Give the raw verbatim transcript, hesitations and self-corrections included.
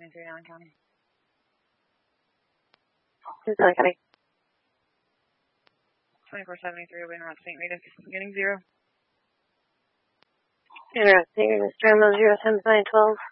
seventy-three, Allen County. Allen County. twenty-four seventy-three, Wind Route Saint Rita, getting zero. Interesting. Strand zero, ten, nine, twelve.